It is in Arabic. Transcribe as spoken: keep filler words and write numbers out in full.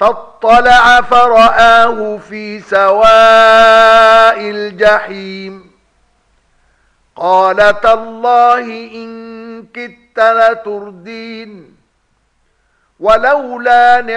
فاطلع فرآه في سواء الجحيم قال تالله إن كدت لتردين ولولا